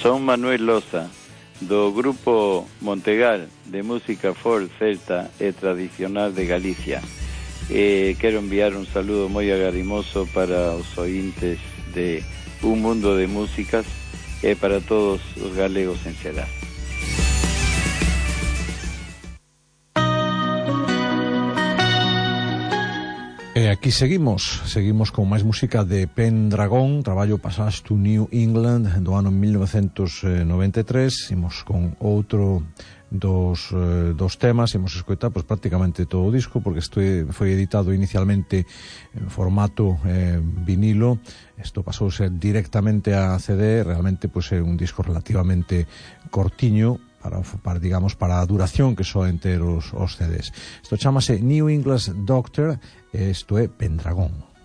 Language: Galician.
Son Manuel Loza, do grupo Montegal de música folk, celta e tradicional de Galicia. Quero enviar un saludo moi agarimoso para os ointes de Un Mundo de Músicas e para todos os galegos en xeral. E aquí seguimos con máis música de Pendragon, traballo Passage to New England do ano 1993. Imos con outro dos temas, imos escoitar pois prácticamente todo o disco, porque foi editado inicialmente en formato vinilo. Isto pasouse directamente a CD, realmente pois é un disco relativamente cortiño para a duración que soen ter os CDs. Isto chamase New England Doctor e isto é Pendragon.